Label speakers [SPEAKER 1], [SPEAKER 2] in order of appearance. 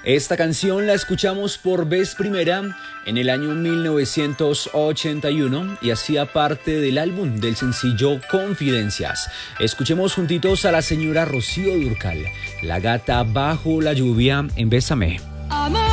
[SPEAKER 1] Esta canción la escuchamos por vez primera en el año 1981 y hacía parte del álbum del sencillo Confidencias. Escuchemos juntitos a la señora Rocío Dúrcal, La gata bajo la lluvia en Bésame.
[SPEAKER 2] Amor.